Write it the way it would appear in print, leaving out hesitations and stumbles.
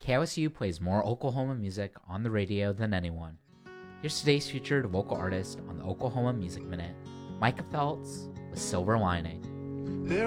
KOSU plays more Oklahoma music on the radio than anyone. Here's today's featured vocal artist on the Oklahoma Music Minute, Micah Phelps with Silver Lining.